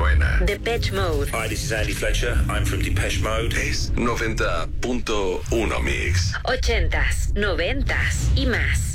suena. Depeche Mode. Hi, this is Andy Fletcher. I'm from Depeche Mode. Es 90.1 Mix. 80s, 90s y más.